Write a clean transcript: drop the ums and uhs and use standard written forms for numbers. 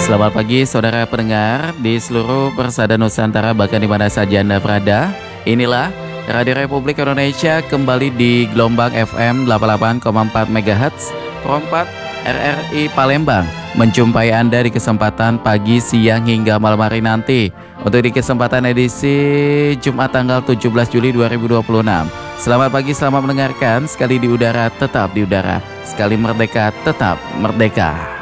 Selamat pagi saudara pendengar di seluruh persada Nusantara bahkan di mana saja Anda berada. Inilah Radio Republik Indonesia kembali di gelombang FM 88,4 MHz Perompak RRI Palembang menjumpai Anda di kesempatan pagi, siang hingga malam hari nanti. Untuk di kesempatan edisi Jumat tanggal 17 Juli 2026. Selamat pagi, selamat mendengarkan. Sekali di udara tetap di udara, sekali merdeka tetap merdeka.